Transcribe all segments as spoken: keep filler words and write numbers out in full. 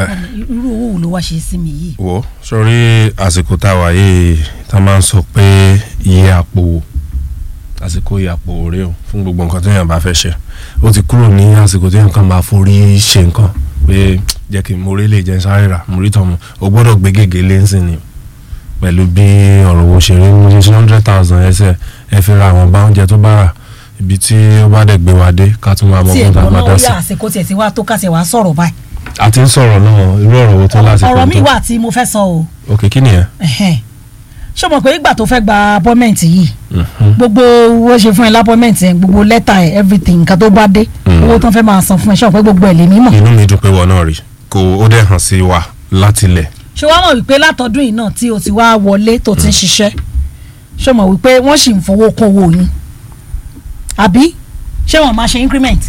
irú owó ló wá ṣe sí mi yìí. wo sórí àsìkò tá a wà yìí tá a máa ń sọ pé iye àpò àsìkò iye àpò rèé o fún gbogbo nǹkan tó yàn bá fẹ́ ṣe ó ti kúrò ní àsìkò tó yàn kan máa forí ṣe nǹkan pé jẹ́ kí n mórí lè jẹ́ sáré rà mórí tọ̀mù o gbọ́dọ̀ gbé gègé lẹ́sìn ni pẹ̀lú bí ọ̀rọ̀ owó ṣe rí mo ṣe ṣe hundred thousand ẹsẹ̀ ẹ fi ra àwọn bá oúnjẹ tó bá rà ibi tí ó bá dẹ̀ gbé wa dé ká tún máa mọ fún tàbá dá sí. tí ẹ̀gbọ́n náà ó yà àsìkò tiẹ̀ ti wá tó kásẹ̀ wá sọ̀rọ̀ báyìí. a ti ń sọ̀rọ̀ náà irú ọ̀rọ̀ wo tó lásìkò tó. ọ̀rọ̀ mi wà tí mo fẹ́ sọ o. ok kí nìyẹn. ṣé o mọ̀ pé ìgbà tó fẹ́ gba appointment yìí gbogbo owó ṣe fún ẹ lápọ́mẹ̀ntì yẹn gbogbo lẹ́tà ẹ everything nǹkan tó bá dé owó tó ń fẹ́ máa san fún ẹ ṣé o pé gbogbo ẹ̀ lè mímọ̀. inú mi dùn pé wọn náà rí kó ó dẹ̀ hàn sí wa láti lẹ̀. ṣé wàá mọ̀ wípé látọdún yìí náà tí o ti wá wọlé tó ti ń ṣiṣẹ́ ṣé o mọ̀ wípé wọ́n sì ń fowó kún owó yín àbí ṣé wọ́n máa ṣe increment.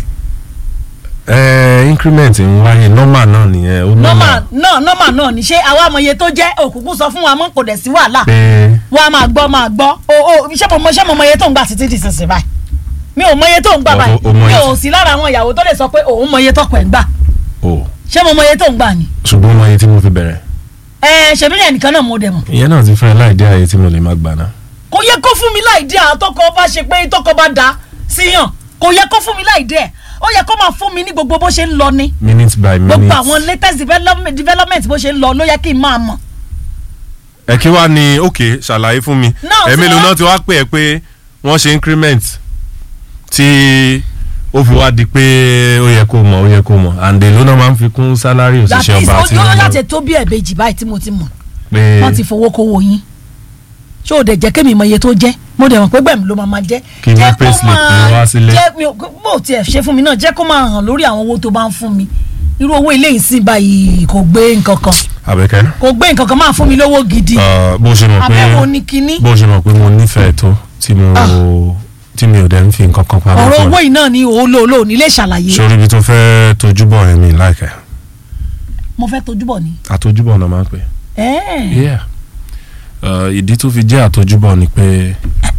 ẹ increment ń wáyé normal náà nìyẹn ó normal náà normal náà ni ṣé àwa amòye tó jẹ́ òkùnkùn sọ fún wa mọ́ kò dẹ̀ sí wàhálà pé wọ́n á máa gbọ́ máa gbọ́ o o ṣé mo mọ ṣé mo mọ iye tó ń gbà títí di sísìn báyìí mi ò mọ iye tó ń gbà báyìí mi ò sí lára àwọn ìyàwó tó lè sọ pé òun mọ iye tọkọ ẹ̀ ń gbà ṣé mo mọ iye tó ń gbà ni. ṣùgbọ́n mo iye tí mo fi bẹ̀rẹ̀. ẹ ṣèbí yẹn nìkan náà mo dẹ̀ mọ̀. ìyẹn náà ti fẹ́ láì dé àyè tí mo lè má gbà náà. kò yẹ kó fún mi láì dé àtọkọ bá ṣe pé tọkọ bá dá síyàn kò yẹ kó fún mi láì dé ẹ ó yẹ kó máa fún mi ní gbogbo bó ṣe ń lọ ni. minute by minute. gbogbo àwọn latest development development bó ṣe ń lọ ló yẹ kí n máa mọ̀. ẹ kí wàá ní òkè ṣàlàyé fún mi ẹ̀mí ló náà ti wá pè é pé wọ́n ṣe increment tí ó fi wá di pé ó yẹ kó mọ̀ ó yẹ kó mọ̀ and ló náà máa ń fi kún sálárì òṣìṣẹ́ ọba àti ìlú náà láti tó bí ẹ̀ẹ̀mejì báyìí tí mo ti mọ̀ pé wọ́n ti fowó kówó yín ṣé o dẹ̀ jẹ́ kémi mọ iye tó jẹ́ mo dẹ̀ mọ̀ pé gbẹ̀mí ló máa ma jẹ́ kí wọ́n pay slip ní wá sílẹ̀ jẹ́ bó tiẹ̀ ṣe fún mi náà jẹ́ kó máa hàn lórí àwọn owó tó bá ń fún mi irú owó ilé ìsìn báyìí kò gbé nǹkan kan Àbẹ̀kẹ́ kò gbé nǹkan kan máa fún mi lówó gidi bó ṣe mọ̀ pé abẹ́wò ní kinní bó ṣe mọ̀ pé mo nífẹ̀ẹ́ tó tí mo tí mi ò dẹ̀ ń fi nǹkan kan pamọ́ fún ẹ. ọ̀rọ̀ owó yìí náà ni òólòólò nílé ṣàlàyé. sórí ibi tó fẹ́ tojúbọ̀ yẹn mi láìkẹ́. mo fẹ́ tojúbọ̀ ni. àtojúbọ̀ náà máa ń pè. ẹ́ẹ̀. yeah ìdí tó fi jẹ́ àtojúbọ̀ ni pé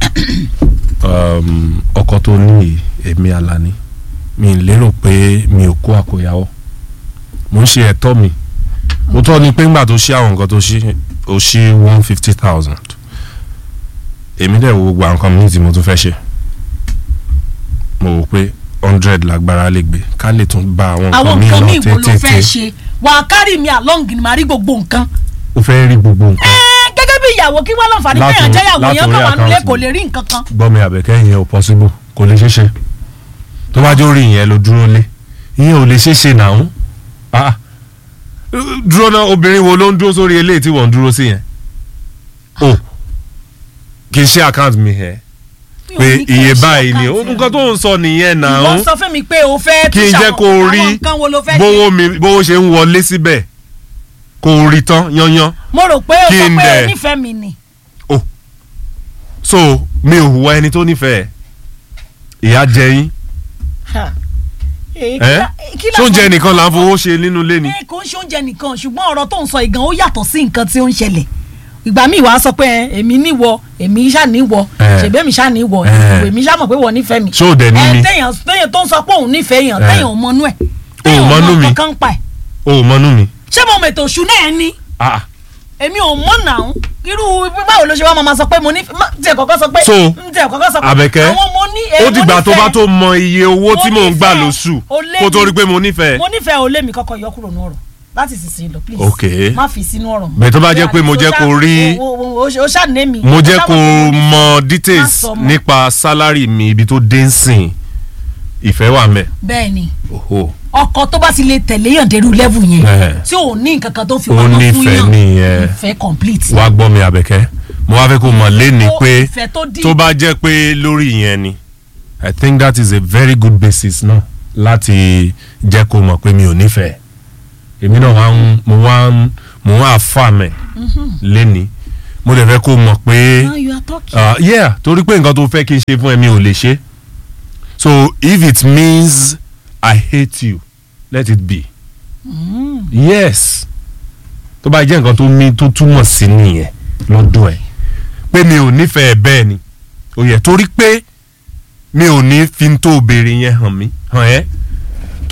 ọkọ tó ní èmi Àlàní mi lérò pé mi ò kó àkóyawọ́ mo ń ṣe ẹ̀tọ́ mi ó tọ́ ni pé ńgbà tó ṣí àwọn nǹkan tó ṣí ó ṣí one fifty thousand èmi dẹ̀ wo gbogbo àwọn nǹkan mi tí mo tún fẹ́ ṣe mo wò pé hundred lágbára lè gbé ká lè tún bá àwọn nǹkan mi lọ tètè. àwọn nǹkan mi wo ló fẹ́ ṣe wà á carry me along ni màá rí gbogbo nǹkan. ó fẹ́ rí gbogbo nǹkan. gẹ́gẹ́ bí ìyàwó kí wọ́n lọ́nfààní pé èèyàn jẹ́ ìyàwó yẹn kọ́ wà nílé kò lè rí nǹkan kan. gbọ́ mi Àbẹ̀kẹ́ ìyẹn ò possible kò lè ṣeéṣe tó bá jó rí ìyẹn ló dúró lé ìyẹn ò lè ṣeéṣe náà ah dúró náà obìnrin wo ló ń dúró sórí eléyìí tí wọ́n ń dúró sí yẹn o kì í ṣe account mi ẹ pé iye báyìí ni nǹkan tó ń sọ nìyẹn náà ìwọ sọ fún mi pé o fẹ́ kí n jẹ́ kó rí bówó mi bówó ṣe ń wọlé síbẹ̀ kó rí tán yányán. mo rò pé o sọ pé o nífẹ̀ẹ́ mi ni. o so mi ò wọ ẹni tó nífẹ̀ẹ́ ìyá jẹ yín ẹ ṣóúnjẹ nìkan là ń fowó ṣe nínú ilé ni. kò ń ṣóúnjẹ nìkan ṣùgbọ́n ọ̀rọ̀ tó ń sọ ìgàn ó yàtọ̀ sí nǹkan tí ó ń ṣẹlẹ̀ ìgbà míì wàá sọ pé èmi níwọ èmi ṣá níwọ ṣèbí mi ṣá níwọ èmi ṣá mọ̀ pé wọ́n nífẹ̀ẹ́ mi. ṣó o dẹ̀ ní mi. téèyàn téèyàn tó ń sọ pé òun nífẹ̀ẹ́ yàn téèyàn ò mọnú ẹ̀. o ò mọnú mi o ò mọnú mi. ṣé mo mètò òṣù náà ní. èmi ò mọ̀ náà irú báwo ló ṣe wá máa sọ pé mo ní tí ẹ kọ́kọ́ sọ pé. so Àbẹ̀kẹ́ àwọn mo ní ó dìgbà tó bá tó mọ iye owó tí mò ń gbà lóṣù kó tó rí pé mo nífẹ̀ẹ́. mo nífẹ̀ẹ́ olé mi kọ́kọ́ yọ kúrò ní ọ̀rọ̀ láti sísìn lọ please. ok má fi sínú ọ̀rọ̀ mọ́. bẹ́ẹ̀ tó bá jẹ́ pé mo jẹ́ kó rí o ṣàní mi. mo jẹ́ kó mọ details nípa salary mi ibi tó dé ń sìn ìfẹ́ wà mẹ́. bẹ́ẹ̀ni ọkọ tó bá ti lè tẹ̀lé yàn dérú level yẹn tí ò ní nǹkan kan tó fi wọ́n fún yàn ìfẹ́ complete. wàá gbọ́ mi Àbẹ̀kẹ́ mo wá fẹ́ kó mọ̀ lẹ́ni pé tó bá jẹ́ pé lórí yẹn ni I think that is a very good basis náà láti jẹ́ kó mọ̀ pé mi ò nífẹ̀ẹ́ èmi náà wá ń mo wá ń mo wá fà mẹ́ lẹ́ni mo dẹ̀ fẹ́ kó mọ̀ pé yeah torí pé nǹkan tó fẹ́ kí n ṣe fún ẹ mi ò lè ṣe so if it means I hate you let it be mm. yes tó bá jẹ́ nǹkan tó mi tó túmọ̀ sí nìyẹn lọ́dọ̀ ẹ̀ pé mi ò nífẹ̀ẹ́ bẹ́ẹ̀ ni ó yẹ torí pé mi ò ní fi tó béèrè yẹn hàn mí hàn ẹ́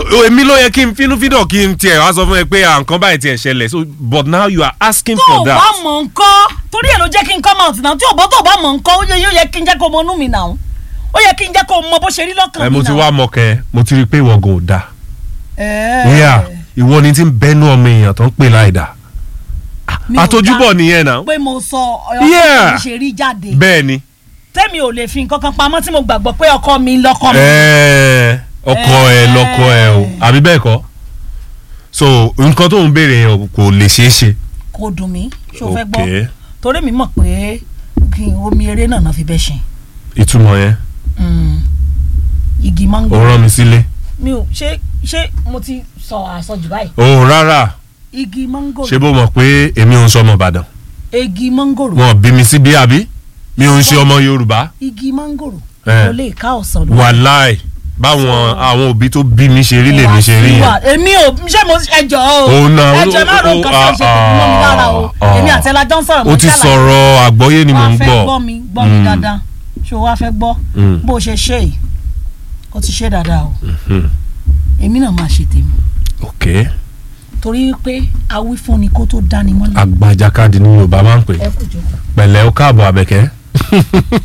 èmi ló yẹ kí n finú fídọ̀ kí n tiẹ̀ wá sọ fún ẹ pé à nǹkan báyìí tiẹ̀ ṣẹlẹ̀ so but now you are asking tó for that. tó o bá mọ̀ nǹkan torí ẹ̀ ló jẹ́ kí n come out náà tí o bá tó o bá mọ̀ nǹkan ó yẹ kí n jẹ́ kó mọ inú mi náà ó yẹ kí n jẹ́ kó mọ bó ṣe rí lọ́kàn mi náà. ẹ mo ti wá mọ̀kẹ́ mo ti rí i pé ìwọ gan ò dáa. ìyá ìwọ ni ti ń bẹnu ọmọ èèyàn tó ń pè láì dáa. àtojúbọ̀ nìyẹn náà. pé mo sọ ọ̀rọ̀ mi ṣe rí jáde. bẹ́ẹ̀ ni. tẹ́mi ò lè fi nǹkan kan pamọ́ tí mo gbàgbọ́ pé ọkọ mi lọ́kọ mi. ẹ̀ẹ́ ọkọ ẹ lọ́kọ ẹ o àbí bẹ́ẹ̀ kọ́ so nǹkan tó ń béèrè yẹn kò lè ṣeé ṣe. kò dùn mí ṣó fẹ́ gbọ́ torí mi mọ̀ pé kí n omi eré náà náà fi bẹ́ ṣe. ìtumọ̀ yẹn. igi mango. ó rán mi sílé. mi ò ṣe ṣé mo ti sọ àsọjù báyìí. o rárá. igi mangoro. ṣé bó mọ̀ pé èmi ò ń sọmọ Ìbàdàn. igi mangoro. wọn bí mi sí bí àbí mi ò ń ṣe ọmọ Yorùbá. igi mangoro. kò lè ká ọ̀sán lọ. wàláì báwọn àwọn òbí tó bí mi ṣe rí lèmi ṣe rí yẹn. èmi ò ṣé mo ẹjọ́ o ẹjọ́ má ro nǹkan tó ń ṣe kò mọ́ mi lára o èmi àti ẹlajọ́ ń sọ̀rọ̀ o ti sọ̀rọ̀ àgbọ́yé ni mò ń gbọ́. wàá fẹ́ gbọ́ mi gbọ́ mi dáadáa ṣé o wá fẹ́ gbọ́ bó o ṣe ṣe yìí o ti ṣe dáadáa o èmi náà máa ṣe tèmi. ok. torí pé awífúnni kó tó dání mọ́lẹ̀. àgbàjàkadì ni Yorùbá máa ń pè pẹ̀lẹ́ ó káàbọ̀ Àbẹ̀kẹ́.